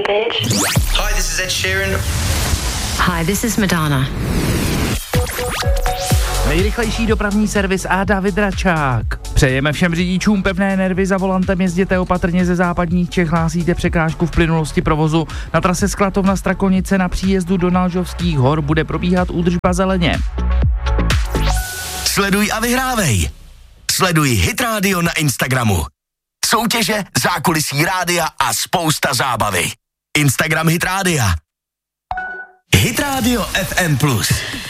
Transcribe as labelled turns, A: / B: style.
A: bitch.
B: Hi, this is Ed Sheeran.
C: Hi, this is Madonna.
D: Nejrychlejší dopravní servis a David Račák. Přejeme všem řidičům pevné nervy, za volantem jezděte opatrně, ze západních Čech hlásíte překážku v plynulosti provozu. Na trase Sklatovna Strakonice na příjezdu do Nalžovských hor bude probíhat údržba zeleně.
E: Sleduj a vyhrávej. Sleduj Hit Radio na Instagramu. Soutěže, zákulisí rádia a spousta zábavy. Instagram Hit Rádia. Hit Radio FM+.